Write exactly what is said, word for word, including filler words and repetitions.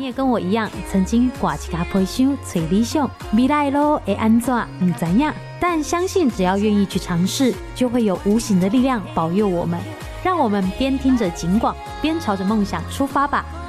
也跟我一样，曾经挂一卡皮箱找理想，未来路会安怎不知道，但相信只要愿意去尝试，就会有无形的力量保佑我们，让我们边听着警广，边朝着梦想出发吧。